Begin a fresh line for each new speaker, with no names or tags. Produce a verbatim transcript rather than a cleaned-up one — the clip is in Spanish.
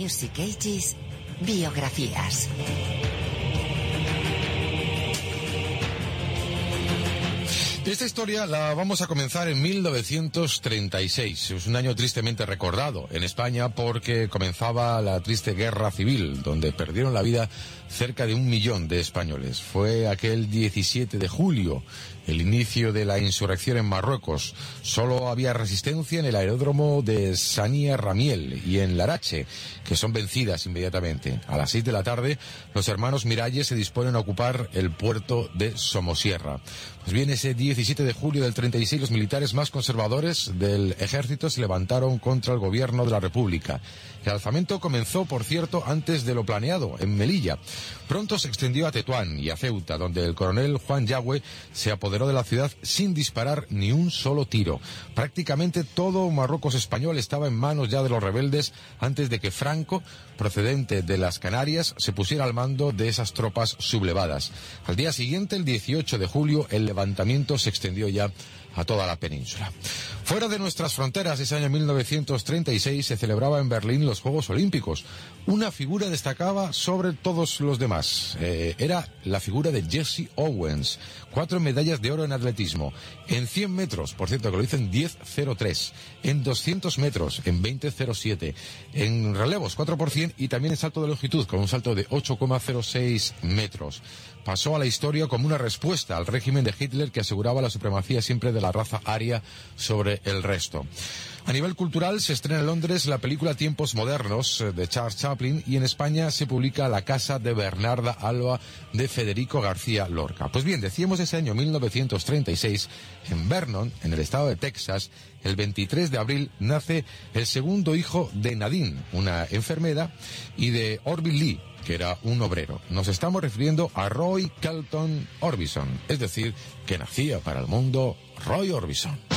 Music Ages, biografías.
Esta historia la vamos a comenzar en mil novecientos treinta y seis. Es un año tristemente recordado en España porque comenzaba la triste guerra civil, donde perdieron la vida cerca de un millón de españoles. Fue aquel diecisiete de julio, el inicio de la insurrección en Marruecos. Solo había resistencia en el aeródromo de Sania Ramiel y en Larache, que son vencidas inmediatamente. A las seis de la tarde, los hermanos Miralles se disponen a ocupar el puerto de Somosierra. Pues bien, ese diecisiete de julio del treinta y seis, los militares más conservadores del ejército se levantaron contra el gobierno de la República. El alzamiento comenzó, por cierto, antes de lo planeado, en Melilla. Pronto se extendió a Tetuán y a Ceuta, donde el coronel Juan Yagüe se apoderó de la ciudad sin disparar ni un solo tiro. Prácticamente todo Marruecos español estaba en manos ya de los rebeldes antes de que Franco, procedente de las Canarias, se pusiera al mando de esas tropas sublevadas. Al día siguiente, el dieciocho de julio, el levantamiento se extendió ya a toda la península. Fuera de nuestras fronteras, ese año mil novecientos treinta y seis, se celebraba en Berlín los Juegos Olímpicos. Una figura destacaba sobre todos los demás. Eh, era la figura de Jesse Owens. Cuatro medallas de oro en atletismo. En cien metros, por cierto, que lo hizo en diez cero tres. En doscientos metros, en veinte cero siete. En relevos, cuatro por cien. Y también en salto de longitud, con un salto de ocho coma cero seis metros. Pasó a la historia como una respuesta al régimen de Hitler, que aseguraba la supremacía siempre de la raza aria sobre el resto. A nivel cultural, se estrena en Londres la película Tiempos Modernos de Charles Chaplin, y en España se publica La casa de Bernarda Alba de Federico García Lorca. Pues bien, decíamos ese año mil novecientos treinta y seis, en Vernon, en el estado de Texas, el veintitrés de abril, nace el segundo hijo de Nadine, una enfermera, y de Orville Lee, que era un obrero. Nos estamos refiriendo a Roy Kelton Orbison, es decir, que nacía para el mundo Roy Orbison.